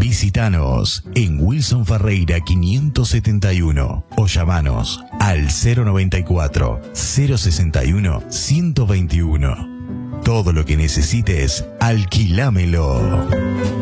Visítanos en Wilson Ferreira 571 o llamanos al 094 061 121. Todo lo que necesites, alquilámelo.